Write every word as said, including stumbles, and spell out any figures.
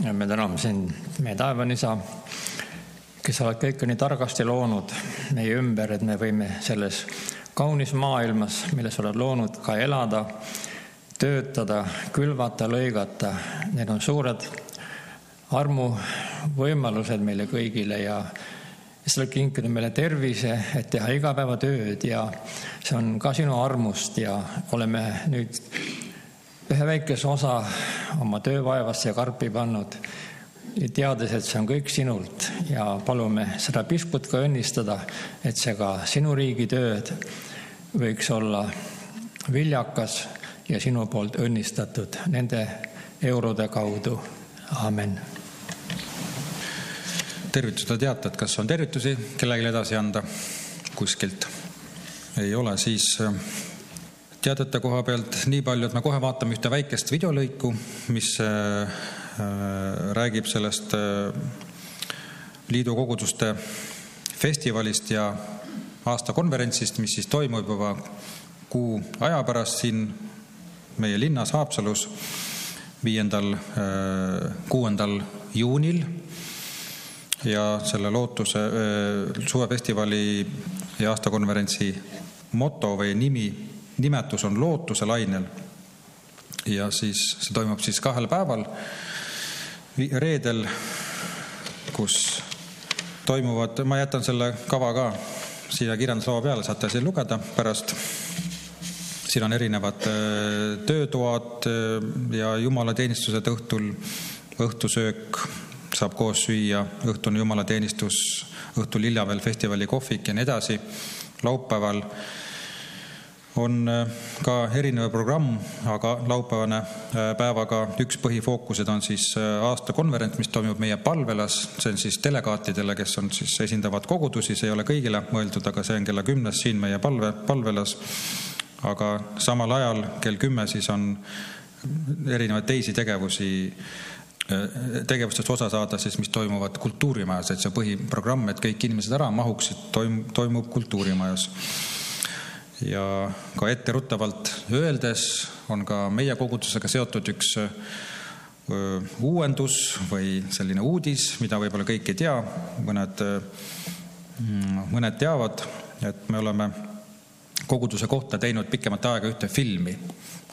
Ja me täname sind, meie taevane Isa, kes oled kõike nii targasti loonud meie ümber, et me võime selles kaunis maailmas, milles oled loonud ka elada, töötada, külvata, lõigata. Need on suured armu võimalused meile kõigile ja sa oled kinkinud meile tervise, et teha igapäevatööd ja see on ka sinu armust ja oleme nüüd ühe väikese osa oma töövaevast ja karpi pannud, teades, et see on kõik sinult ja palume seda piskut ka õnnistada, et see ka sinu riigi tööd võiks olla viljakas ja sinu poolt õnnistatud nende eurode kaudu. Amen. Tervitused teatad, kas on tervitusi kellelegi edasi anda kuskilt? Ei ole, siis teadete koha pealt nii palju, et me kohe vaatame ühte väikest videolõiku, mis räägib sellest liidu koguduste festivalist ja aastakonverentsist, mis siis toimub juba kuu aja pärast siin meie linnas Haapsalus viiendal, kuuendal juunil. Ja selle lootuse suvefestivali ja aastakonverentsi moto või nimi, nimetus on Lootuse lainel. Ja siis see toimub siis kahel päeval reedel, kus toimuvad, ma jätan selle kava ka siia kirjanduslava peale, saate siin lugeda pärast. Siin on erinevad töötoad ja jumalateenistused õhtul, õhtusöök saab koos süüa, õhtune jumalateenistus, õhtul hilja veel festivali kohvik ja nii edasi. Laupäeval on ka erinev programm, aga laupäevane päevaga üks põhifookused on siis aastakonverents, mis toimub meie palvelas. See on siis delegaatidele, kes on siis esindavad kogudusi, see ei ole kõigile mõeldud, aga see on kella kümnes siin meie palve, palvelas. Aga samal ajal kell kümme siis on erinevaid teisi tegevusi, tegevustest osa saada, siis, mis toimuvad kultuurimajas, et see põhiprogramm, et kõik inimesed ära mahuksid, toimub kultuurimajas. Ja ka etteruttavalt öeldes on ka meie kogudusega seotud üks uuendus või selline uudis, mida võib-olla kõik ei tea, mõned, mõned teavad, et me oleme koguduse kohta teinud pikemat aega ühte filmi.